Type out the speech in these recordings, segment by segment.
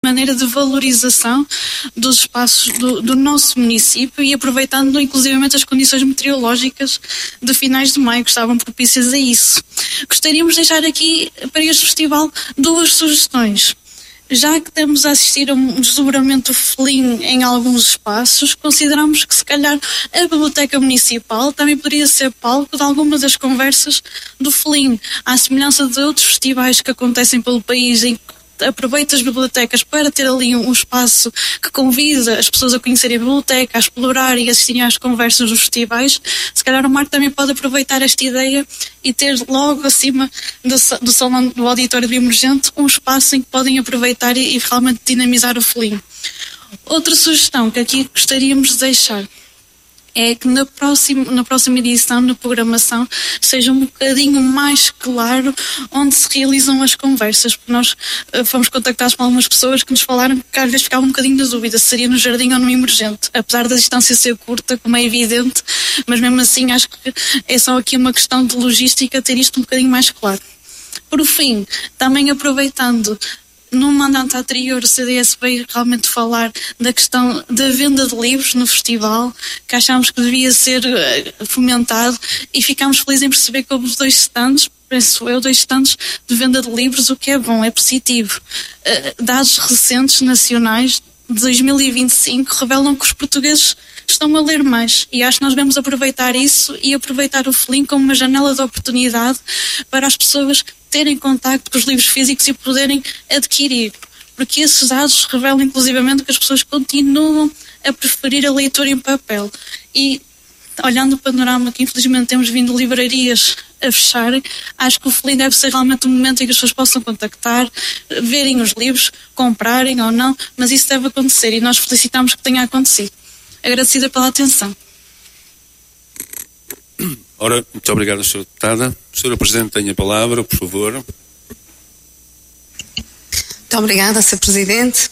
maneira de valorização dos espaços do nosso município e aproveitando inclusivamente as condições meteorológicas de finais de maio que estavam propícias a isso. Gostaríamos de deixar aqui para este festival 2 sugestões. Já que estamos a assistir a um desdobramento felino em alguns espaços, consideramos que se calhar a Biblioteca Municipal também poderia ser palco de alguma das conversas do felino, à semelhança de outros festivais que acontecem pelo país em que aproveita as bibliotecas para ter ali um espaço que convida as pessoas a conhecerem a biblioteca, a explorar e assistirem às conversas dos festivais. Se calhar o Marco também pode aproveitar esta ideia e ter logo acima do salão do auditório do Emergente um espaço em que podem aproveitar e realmente dinamizar o felino. Outra sugestão que aqui gostaríamos de deixar é que na próxima edição, na programação, seja um bocadinho mais claro onde se realizam as conversas, porque nós fomos contactados por algumas pessoas que nos falaram que às vezes ficava um bocadinho na dúvida se seria no jardim ou no Emergente, apesar da distância ser curta, como é evidente, mas mesmo assim acho que é só aqui uma questão de logística ter isto um bocadinho mais claro. Por fim, também aproveitando, no mandato anterior o CDS veio realmente falar da questão da venda de livros no festival, que achámos que devia ser fomentado, e ficámos felizes em perceber que houve 2 stands, penso eu, 2 stands de venda de livros, o que é bom, é positivo. Dados recentes nacionais de 2025 revelam que os portugueses estão a ler mais, e acho que nós devemos aproveitar isso e aproveitar o felino como uma janela de oportunidade para as pessoas terem contacto com os livros físicos e poderem adquirir, porque esses dados revelam inclusivamente que as pessoas continuam a preferir a leitura em papel. E olhando o panorama que infelizmente temos vindo livrarias a fecharem, acho que o felino deve ser realmente um momento em que as pessoas possam contactar, verem os livros, comprarem ou não, mas isso deve acontecer e nós felicitamos que tenha acontecido. Agradecida pela atenção. Ora, muito obrigado, Sra. Deputada. Sra. Presidente, tenha a palavra, por favor. Muito obrigada, Sr. Presidente.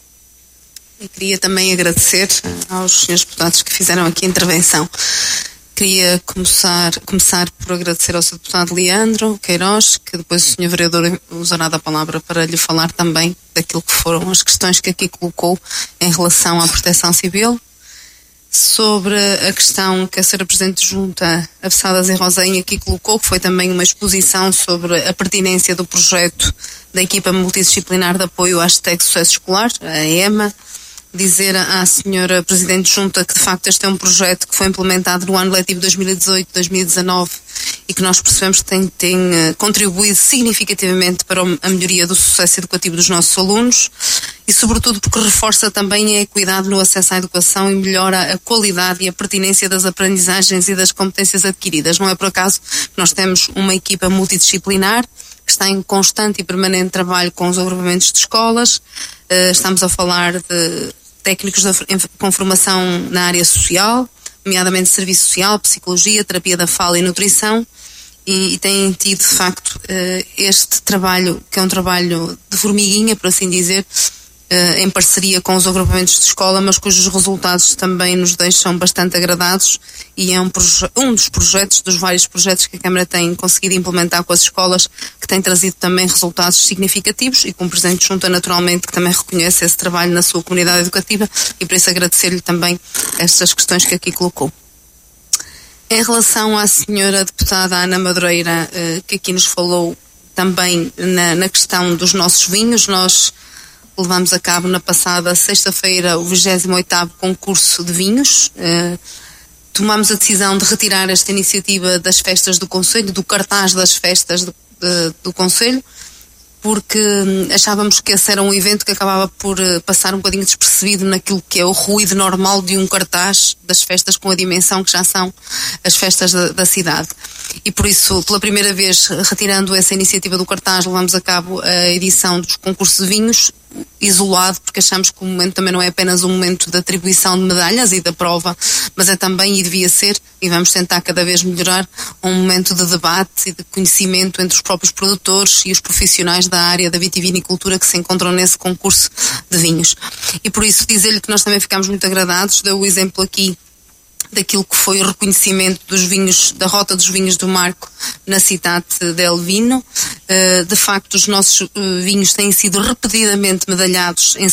E queria também agradecer aos senhores deputados que fizeram aqui a intervenção. Queria começar por agradecer ao Sr. Deputado Leandro Queiroz, que depois o Sr. Vereador usará da palavra para lhe falar também daquilo que foram as questões que aqui colocou em relação à proteção civil. Sobre a questão que a Sra. Presidente de Junta, Avessadas e Rosinha, aqui colocou, que foi também uma exposição sobre a pertinência do projeto da equipa multidisciplinar de apoio à hashtag Sucesso Escolar, a EMA. Dizer à Sra. Presidente de Junta que de facto este é um projeto que foi implementado no ano letivo 2018-2019 e que nós percebemos que tem contribuído significativamente para a melhoria do sucesso educativo dos nossos alunos e sobretudo porque reforça também a equidade no acesso à educação e melhora a qualidade e a pertinência das aprendizagens e das competências adquiridas. Não é por acaso que nós temos uma equipa multidisciplinar que está em constante e permanente trabalho com os agrupamentos de escolas. Estamos a falar de técnicos com formação na área social, nomeadamente serviço social, psicologia, terapia da fala e nutrição, e têm tido de facto este trabalho, que é um trabalho de formiguinha, por assim dizer, em parceria com os agrupamentos de escola, mas cujos resultados também nos deixam bastante agradados e é um dos projetos, dos vários projetos que a Câmara tem conseguido implementar com as escolas, que tem trazido também resultados significativos e com o Presidente de Junta naturalmente que também reconhece esse trabalho na sua comunidade educativa e por isso agradecer-lhe também estas questões que aqui colocou. Em relação à senhora deputada Ana Madureira, que aqui nos falou também na questão dos nossos vinhos, nós levamos a cabo na passada sexta-feira o 28º concurso de vinhos. Tomamos a decisão de retirar esta iniciativa das festas do Conselho, do cartaz das festas do Conselho, porque achávamos que esse era um evento que acabava por passar um bocadinho despercebido naquilo que é o ruído normal de um cartaz das festas com a dimensão que já são as festas da cidade. E por isso, pela primeira vez, retirando essa iniciativa do cartaz, levamos a cabo a edição dos concursos de vinhos isolado, porque achamos que o momento também não é apenas um momento de atribuição de medalhas e da prova, mas é também, e devia ser, e vamos tentar cada vez melhorar, um momento de debate e de conhecimento entre os próprios produtores e os profissionais da área da vitivinicultura que se encontram nesse concurso de vinhos. E por isso dizer-lhe que nós também ficámos muito agradados, deu o exemplo aqui daquilo que foi o reconhecimento dos vinhos, da rota dos vinhos do Marco na cidade de El Vino. De facto, os nossos vinhos têm sido repetidamente medalhados em